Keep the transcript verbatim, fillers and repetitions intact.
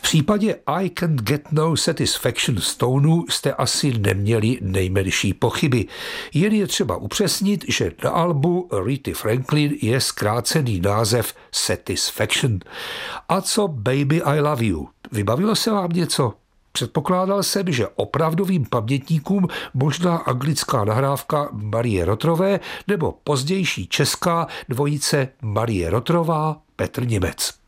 případě I Can't Get No Satisfaction Stonů jste asi neměli nejmenší pochyby. Jen je třeba upřesnit, že na albu Arethy Franklin je zkrácený název Satisfaction. A co Baby I Love You? Vybavilo se vám něco? Předpokládal jsem, že opravdovým pamětníkům možná anglická nahrávka Marie Rotrové nebo pozdější česká dvojice Marie Rotrová, Petr Němec.